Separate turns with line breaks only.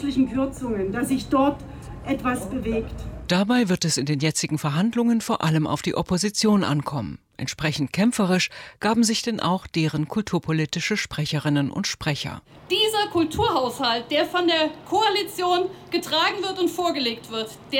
plötzlichen Kürzungen, dass sich dort etwas bewegt.
Dabei wird es in den jetzigen Verhandlungen vor allem auf die Opposition ankommen. Entsprechend kämpferisch gaben sich denn auch deren kulturpolitische Sprecherinnen und Sprecher.
Dieser Kulturhaushalt, der von der Koalition getragen wird und vorgelegt wird, der